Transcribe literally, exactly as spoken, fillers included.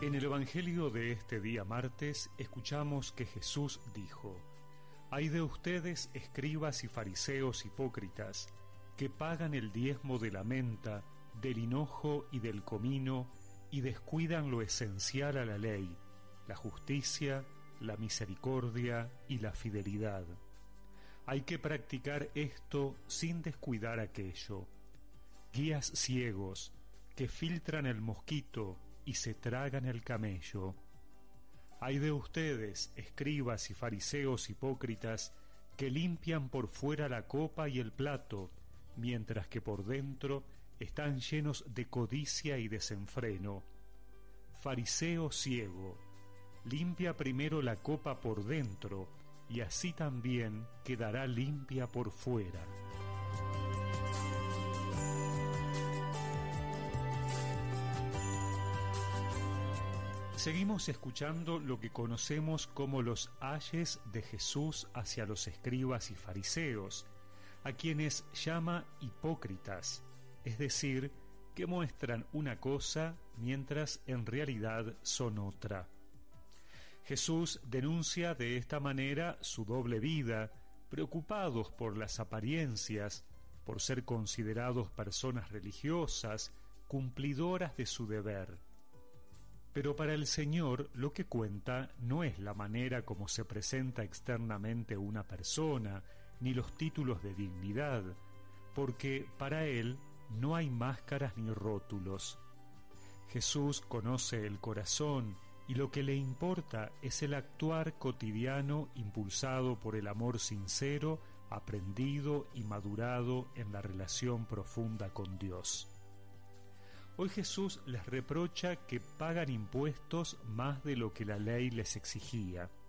En el Evangelio de este día martes escuchamos que Jesús dijo: «Ay de ustedes, escribas y fariseos hipócritas, que pagan el diezmo de la menta, del hinojo y del comino, y descuidan lo esencial a la ley, la justicia, la misericordia y la fidelidad. Hay que practicar esto sin descuidar aquello. Guías ciegos, que filtran el mosquito y se tragan el camello. Ay de ustedes, escribas y fariseos hipócritas, que limpian por fuera la copa y el plato, mientras que por dentro están llenos de codicia y desenfreno. Fariseo ciego, limpia primero la copa por dentro, y así también quedará limpia por fuera». Seguimos escuchando lo que conocemos como los ayes de Jesús hacia los escribas y fariseos, a quienes llama hipócritas, es decir, que muestran una cosa mientras en realidad son otra. Jesús denuncia de esta manera su doble vida, preocupados por las apariencias, por ser considerados personas religiosas, cumplidoras de su deber. Pero para el Señor lo que cuenta no es la manera como se presenta externamente una persona, ni los títulos de dignidad, porque para Él no hay máscaras ni rótulos. Jesús conoce el corazón y lo que le importa es el actuar cotidiano impulsado por el amor sincero, aprendido y madurado en la relación profunda con Dios. Hoy Jesús les reprocha que pagan impuestos más de lo que la ley les exigía.